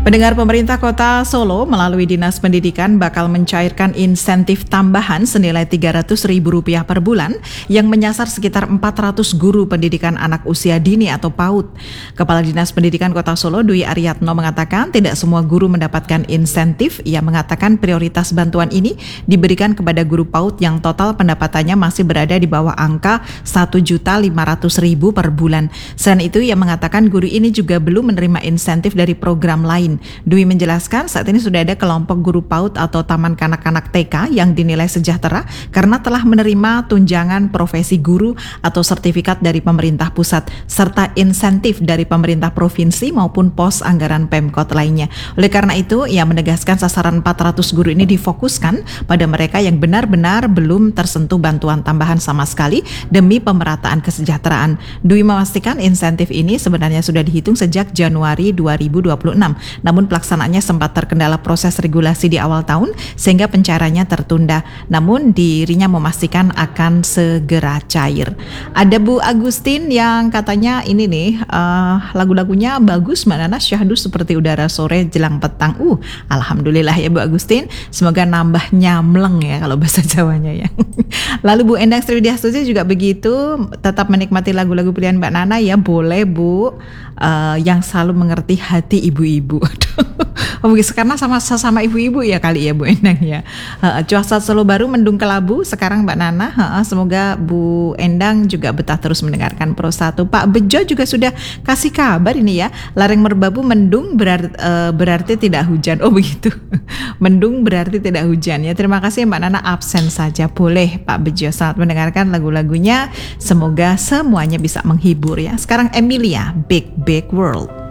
Pendengar, pemerintah Kota Solo melalui Dinas Pendidikan bakal mencairkan insentif tambahan senilai Rp300.000 per bulan yang menyasar sekitar 400 guru pendidikan anak usia dini atau PAUD. Kepala Dinas Pendidikan Kota Solo, Dwi Aryatno, mengatakan tidak semua guru mendapatkan insentif. Ia mengatakan prioritas bantuan ini diberikan kepada guru PAUD yang total pendapatannya masih berada di bawah angka Rp1.500.000 per bulan. Selain itu, ia mengatakan guru ini juga belum menerima insentif dari program lain. Dwi menjelaskan saat ini sudah ada kelompok guru PAUD atau Taman Kanak-Kanak TK yang dinilai sejahtera karena telah menerima tunjangan profesi guru atau sertifikat dari pemerintah pusat serta insentif dari pemerintah provinsi maupun pos anggaran Pemkot lainnya. Oleh karena itu, ia menegaskan sasaran 400 guru ini difokuskan pada mereka yang benar-benar belum tersentuh bantuan tambahan sama sekali demi pemerataan kesejahteraan. Dwi memastikan insentif ini sebenarnya sudah dihitung sejak Januari 2026. Namun pelaksanaannya sempat terkendala proses regulasi di awal tahun sehingga pencairannya tertunda. Namun dirinya memastikan akan segera cair. Ada Bu Agustin yang katanya ini nih lagu-lagunya bagus Mbak Nana, syahdu seperti udara sore jelang petang. Alhamdulillah ya Bu Agustin. Semoga nambah nyamleng ya kalau bahasa Jawanya ya. Lalu Bu Endang Sriwidiastuti juga begitu, tetap menikmati lagu-lagu pilihan Mbak Nana ya, boleh Bu. Yang selalu mengerti hati ibu-ibu. Karena sama ibu-ibu ya kali ya Bu Endang ya. Cuaca Solo baru mendung kelabu sekarang Mbak Nana. Semoga Bu Endang juga betah terus mendengarkan Pro 1. Pak Bejo juga sudah kasih kabar ini ya. Lereng Merbabu mendung berarti tidak hujan. Oh begitu. Mendung berarti tidak hujan ya. Terima kasih Mbak Nana, absen saja boleh Pak Bejo. Selamat mendengarkan lagu-lagunya. Semoga semuanya bisa menghibur ya. Sekarang Emilia, Big Big World.